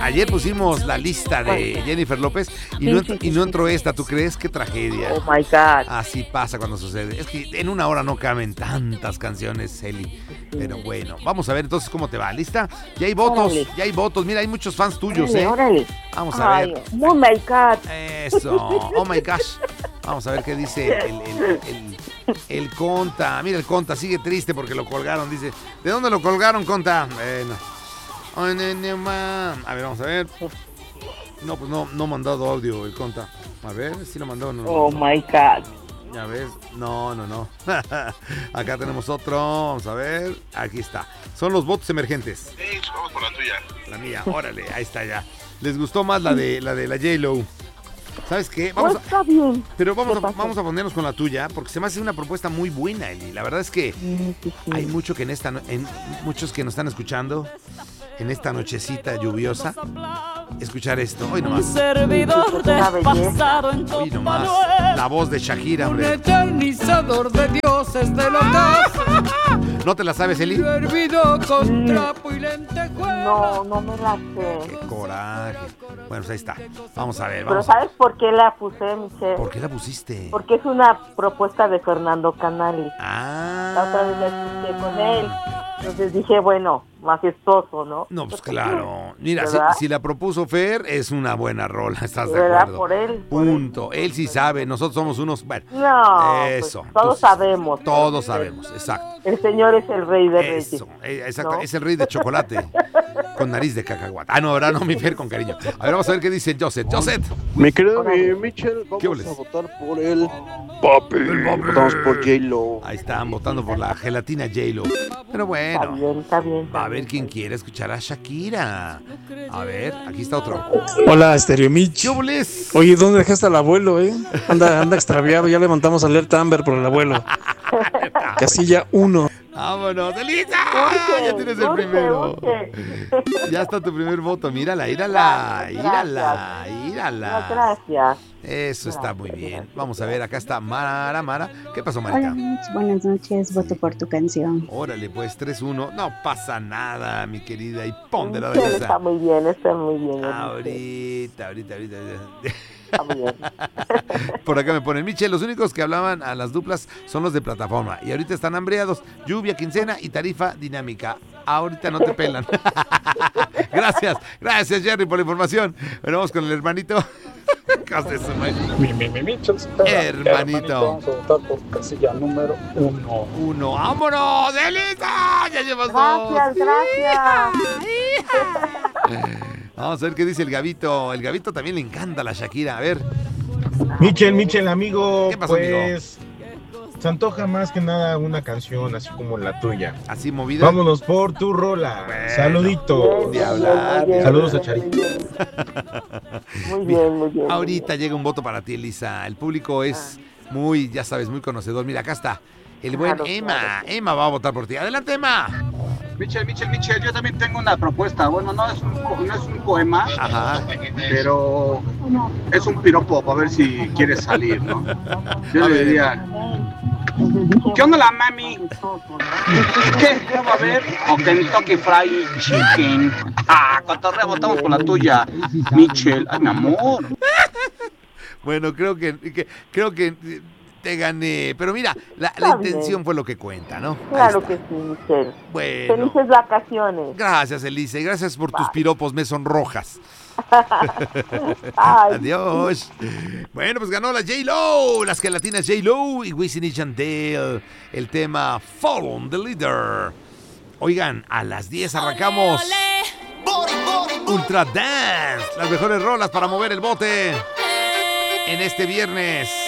ayer pusimos la lista de Jennifer López y no entró esta. ¿Tú crees? ¡Qué tragedia! Oh my God. Así pasa cuando sucede. Es que en una hora no caben tantas canciones, Eli. Pero bueno, vamos a ver entonces cómo te va. ¿Lista? Ya hay votos, Órale. ya hay votos. Mira, hay muchos fans tuyos, Órale, órale. Vamos a ver. Oh my God. Eso. Oh my gosh. Vamos a ver qué dice el Conta. Mira, el Conta sigue triste porque lo colgaron. Dice, ¿de dónde lo colgaron, Conta? A ver, vamos a ver. No, pues no ha mandado audio el Conta. A ver, si lo mandó o no. Oh my God. Ya ves, no. Acá tenemos otro, vamos a ver, aquí está. Son los votos emergentes. Vamos por la tuya. La mía, órale, ahí está ya. ¿Les gustó más la de la J-Lo? ¿Sabes qué? Pues está bien. Pero vamos a ponernos con la tuya, porque se me hace una propuesta muy buena, Eli. La verdad es que hay mucho que muchos que nos están escuchando en esta nochecita lluviosa. Escuchar esto, hoy nomás. Servidor despasado en Hoy nomás. La voz de Shakira, un hombre. eternizador de dioses de locas, ¿No te la sabes, Eli? servido con trapo y lentejuela. No me la sé. Qué coraje. Bueno, pues ahí está. Vamos a ver, Pero vamos a ver. ¿sabes por qué la puse, Michelle? ¿Por qué la pusiste? Porque es una propuesta de Fernando Canali. La otra vez la Ah. escuché con él. Entonces dije, bueno, majestuoso, ¿no? No, pues claro. Mira, ¿verdad? si la propuso Fer, es una buena rola, ¿estás de ¿Verdad? acuerdo? Por él. Punto. Él sí sabe, nosotros somos unos... Bueno, No, eso. pues, todos sabemos. Todos sabemos, exacto. El señor es el rey de reyes. Eso, exacto. ¿no? Es el rey de chocolate con nariz de cacahuate. Ah, no, ahora no, mi Fer, con cariño. A ver, vamos a ver qué dice Joseph. Joseph. Mi querido Michel, ¿Qué vamos hules? a votar por el Papi. Votamos por J-Lo. Ahí están votando por la gelatina J-Lo. Pero bueno, Está bien. va a haber quien quiera escuchar a Shakira. A ver, aquí está otro. Hola, Stereo Mitch. ¿Qué hules? Oye, ¿dónde dejaste al abuelo, Anda extraviado, ya levantamos alerta Amber por el abuelo. Casilla 1. ¡Vámonos, Elisa! Urge, Ya tienes el urge, primero. urge. Ya está tu primer voto. Mírala. No, gracias. Eso está muy bien. Vamos a ver, acá está Mara. ¿Qué pasó, Hola, Marita? Mitch, buenas noches. Voto por tu canción. Órale, pues 3-1. No pasa nada, mi querida. Y ponte la Michelle belleza. está muy bien. Ahorita. Está muy bien. Por acá me ponen, Michelle, los únicos que hablaban a las duplas son los de plataforma. Y ahorita están hambreados. Lluvia, quincena y tarifa dinámica. Ahorita no te pelan. Gracias, Jerry, por la información. Bueno, vamos con el hermanito. Hermanito. Vamos a votar por casilla número 1. ¡Vámonos, Elisa! Ya llevas dos. Gracias. Vamos a ver qué dice el Gabito. El Gabito también le encanta la Shakira. A ver. Michel, amigo, ¿Qué pasó, pues se antoja más que nada una canción así como la tuya. Así movida. Vámonos por tu rola. Bueno, Saludito. de hablar. Saludos a Charito. Muy bien. Ahorita llega un voto para ti, Elisa. El público es muy, ya sabes, muy conocedor. Mira, acá está. El buen Emma. Claro. Emma va a votar por ti. Adelante, Emma. Michel, yo también tengo una propuesta. Bueno, no es un poema, Ajá. pero es un piropo para ver si quieres salir, ¿no? Yo le diría, ¿qué onda la mami? ¿Qué va a haber? O Kentucky Fried Chicken. Cotorrea, votamos por la tuya, Michel. Ay, mi amor. Bueno, creo que te gané. Pero mira, la intención fue lo que cuenta, ¿no? Claro que sí, Michelle. Bueno. Felices vacaciones. Gracias, Elisa. Y gracias por tus piropos, me sonrojas. Ay. Adiós. Bueno, pues ganó la J-Lo, las gelatinas J-Lo y Wisin y Yandel. El tema Follow the Leader. Oigan, a las 10 arrancamos Ultra Dance. Las mejores rolas para mover el bote en este viernes.